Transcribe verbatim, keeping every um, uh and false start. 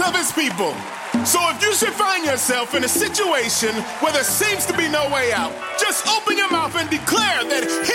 of his people. So if you should find yourself in a situation where there seems to be no way out, just open your mouth and declare that he